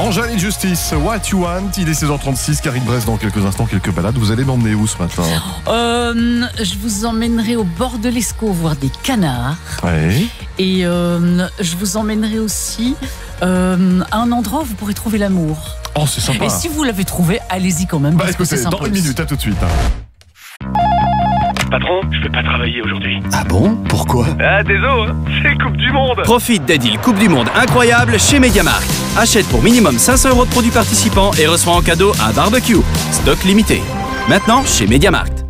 Angèle Justice, What You Want, il est 16h36, Karine Brest dans quelques instants, quelques balades. Vous allez m'emmener où ce matin ? Je vous emmènerai au bord de l'Escaut voir des canards. Ouais. Et je vous emmènerai aussi à un endroit où vous pourrez trouver l'amour. Oh, c'est sympa. Et si vous l'avez trouvé, allez-y quand même. Parce que écoutez, c'est sympa. dans une minute, à tout de suite. Patron, je peux pas travailler aujourd'hui. Ah bon ? Pourquoi ? Ah, désolé, c'est Coupe du Monde. Profite des deals Coupe du Monde incroyables chez MediaMarkt. Achète pour minimum 500 € de produits participants et reçois en cadeau un barbecue. Stock limité. Maintenant chez MediaMarkt.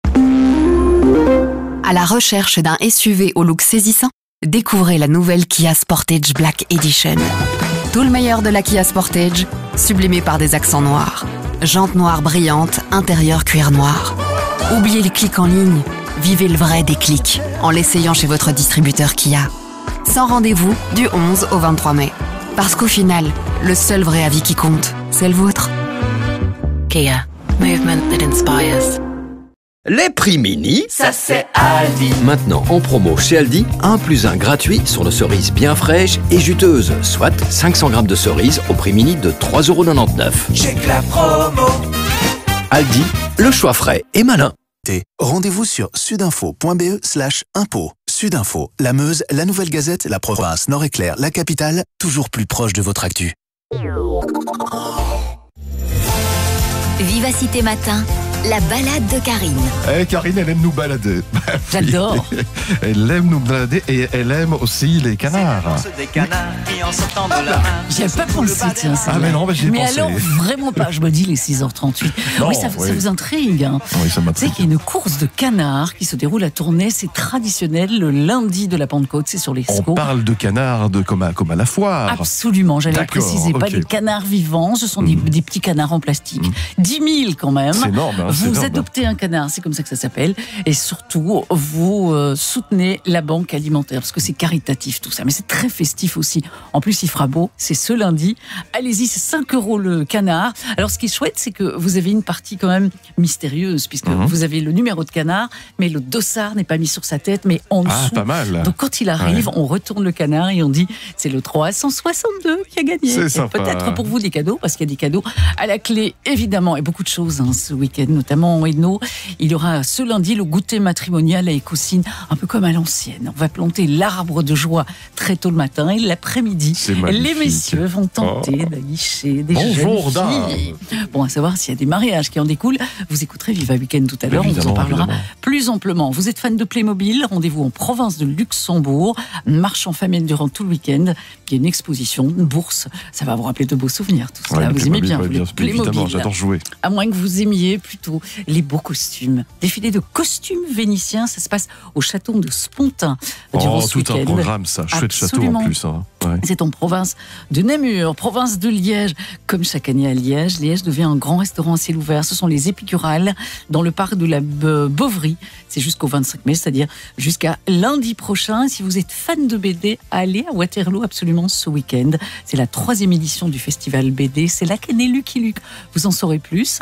À la recherche d'un SUV au look saisissant, découvrez la nouvelle Kia Sportage Black Edition. Tout le meilleur de la Kia Sportage, sublimé par des accents noirs. Jantes noires brillantes, intérieur cuir noir. Oubliez les clics en ligne, vivez le vrai déclic en l'essayant chez votre distributeur Kia. Sans rendez-vous du 11 au 23 mai. Parce qu'au final, le seul vrai avis qui compte, c'est le vôtre. Kia, movement that inspires. Les prix mini, ça c'est Aldi. maintenant en promo chez Aldi, 1 + 1 gratuit sur nos cerises bien fraîches et juteuses, soit 500 grammes de cerises au prix mini de 3,99 €. Check la promo. Aldi, le choix frais et malin. Rendez-vous sur sudinfo.be/impôts. Sudinfo, la Meuse, la Nouvelle Gazette, la province Nord-Éclair, la capitale, toujours plus proche de votre actu. Vivacité Matin, la balade de Karine. Karine, elle aime nous balader. J'adore. Elle aime nous balader et elle aime aussi les canards. J'y avais pas pensé, tiens. Ah mais non, j'y ai Mais pensé. alors, vraiment pas, je me dis les 6h38. Non, oui, ça vous intrigue. Hein. Oui, ça Tu m'intrigue. sais qu'il y a une course de canards qui se déroule à Tournai. C'est traditionnel le lundi de la Pentecôte, c'est sur On l'Escaut. parle de canards comme à la foire. Absolument, j'allais le D'accord, préciser. Pas ok. des canards vivants, ce sont des petits canards en plastique. 10 000 quand même. C'est énorme. Hein, c'est Vous énorme. adoptez un canard, c'est comme ça que ça s'appelle. Et surtout, vous soutenez la banque alimentaire, parce que c'est caritatif tout ça. Mais c'est très festif aussi. En plus, il fera beau. C'est ce lundi. Allez-y, c'est 5 € le canard. Alors, ce qui est chouette, c'est que vous avez une partie quand même mystérieuse, puisque vous avez le numéro de canard, mais le dossard n'est pas mis sur sa tête, mais en dessous. Ah, pas mal. Donc, quand il arrive, on retourne le canard et on dit c'est le 362 qui a gagné. C'est Et sympa. peut-être pour vous des cadeaux, parce qu'il y a des cadeaux à la clé, évidemment, et beaucoup de choses ce week-end, notamment en Hainaut. Il y aura ce lundi le goûter matrimonial à Écosine, un peu comme à l'ancienne. On va planter l'arbre de joie très tôt le matin et l'après-midi, C'est magnifique. les messieurs vont tenter d'aguicher des Bonjour, jeunes filles. Bon, à savoir s'il y a des mariages qui en découlent. Vous écouterez Viva Weekend tout à l'heure, on vous en Évidemment, parlera évidemment. plus amplement. Vous êtes fan de Playmobil, rendez-vous en province de Luxembourg, marche en famille durant tout le week-end, qui est une exposition, une bourse. Ça va vous rappeler de beaux souvenirs, tout ça. Ouais, Vous aimez bien, vous, les évidemment, Playmobil. j'adore jouer. À moins que vous aimiez plutôt les beaux costumes. Défilé de costumes vénitiens, ça se passe au château de Spontin durant ce Tout un week-end. programme, ça. Chouette château Absolument. en plus. Hein. Ouais. C'est en province de Namur, province de Liège. Comme chaque année à Liège, Liège devient un grand restaurant à ciel ouvert. Ce sont les Épicurales dans le parc de la Beauvry. C'est jusqu'au 25 mai, c'est-à-dire jusqu'à lundi prochain. Si vous êtes fan de BD, allez à Waterloo absolument ce week-end. C'est la 3e édition du festival BD. C'est là qu'est né Lucky Luke. Vous en saurez plus.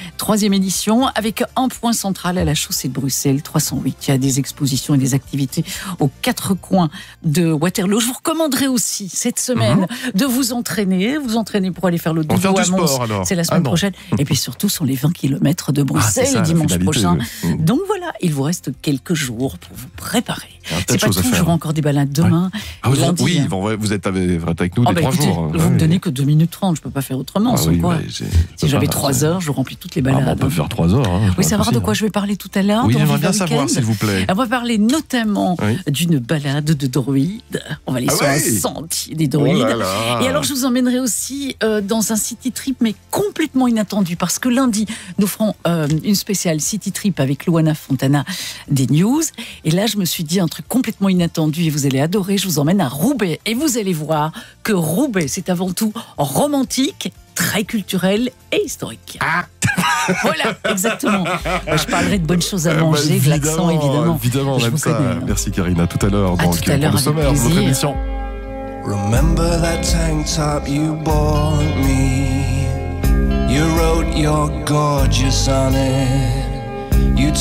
3e édition avec un point central à la chaussée de Bruxelles, 308. Il y a des expositions et des activités aux 4 coins de Waterloo. Je vous recommanderais aussi cette semaine de vous entraîner pour aller faire le On va faire dodo du à Mons. sport, alors. C'est la Ah, semaine non. prochaine. Et puis surtout, sont les 20 km de c'est Bruxelles ça, la dimanche finalité, prochain. oui. Donc voilà, il vous reste quelques jours pour vous préparer. Il y a un tas C'est de pas choses à tout, faire. j'aurai encore des balades demain. Ah, et lundi, oui, hein. vous êtes avec nous Ah les bah 3 écoutez, jours. vous me donnez que 2 minutes 30, je peux pas faire autrement, Ah sans oui, quoi. bah, Si j'avais 3 heures, je remplis toutes les Ah, balades. bah, on peut faire 3 heures. Hein, Oui, savoir de quoi je vais parler tout à l'heure. Oui, dans j'aimerais Viva bien savoir, Weekend. s'il vous plaît. On va parler notamment Oui. d'une balade de druides. On va aller sur un oui. sentier des druides. Oh là là. Et alors, je vous emmènerai aussi dans un city trip, mais complètement inattendu, parce que lundi, nous ferons une spéciale city trip avec Luana Fontana des News. Et là, je me suis dit un truc complètement inattendu et vous allez adorer. Je vous emmène à Roubaix et vous allez voir que Roubaix, c'est avant tout romantique, très culturel et historique. Voilà, exactement. Je parlerai de bonnes choses à manger, de l'accent, évidemment. Évidemment, on Je aime vous ça. connais, hein. Merci Karine, à tout à l'heure. À Donc, tout à l'heure, pour le avec sommaire de notre plaisir. émission. Remember that tank top you bought me? You wrote you're gorgeous on it.